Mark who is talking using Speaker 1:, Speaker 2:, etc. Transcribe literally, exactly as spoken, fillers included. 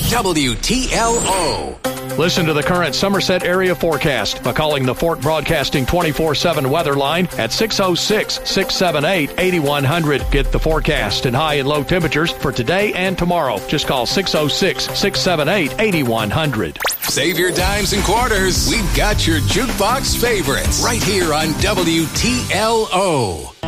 Speaker 1: W T L O.
Speaker 2: Listen to the current Somerset area forecast by calling the Fort Broadcasting twenty-four seven weather line at six oh six, six seven eight, eight one zero zero. Get the forecast and high and low temperatures for today and tomorrow. Just call six oh six, six seven eight, eight one zero zero.
Speaker 1: Save your dimes and quarters. We've got your jukebox favorites right here on W T L O.